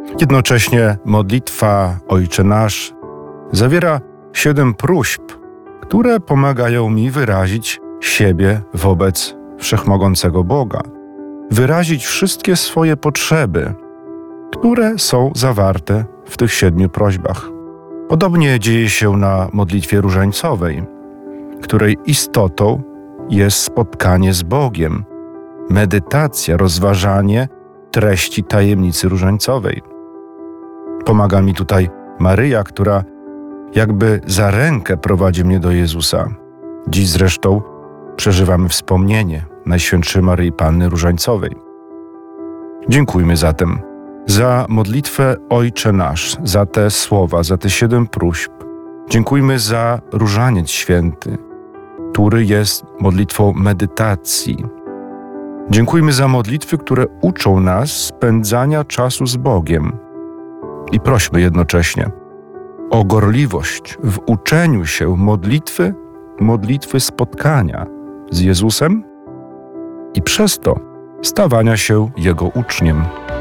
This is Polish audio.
Jednocześnie modlitwa Ojcze Nasz zawiera 7 próśb, które pomagają mi wyrazić siebie wobec Wszechmogącego Boga, wyrazić wszystkie swoje potrzeby, które są zawarte w tych 7 prośbach. Podobnie dzieje się na modlitwie różańcowej, której istotą jest spotkanie z Bogiem, medytacja, rozważanie treści tajemnicy różańcowej. Pomaga mi tutaj Maryja, która jakby za rękę prowadzi mnie do Jezusa. Dziś zresztą przeżywamy wspomnienie Najświętszej Maryi Panny Różańcowej. Dziękujmy zatem za modlitwę Ojcze Nasz, za te słowa, za te 7 próśb. Dziękujmy za Różaniec Święty, który jest modlitwą medytacji. Dziękujmy za modlitwy, które uczą nas spędzania czasu z Bogiem. I prośmy jednocześnie o gorliwość w uczeniu się modlitwy spotkania z Jezusem i przez to stawania się Jego uczniem.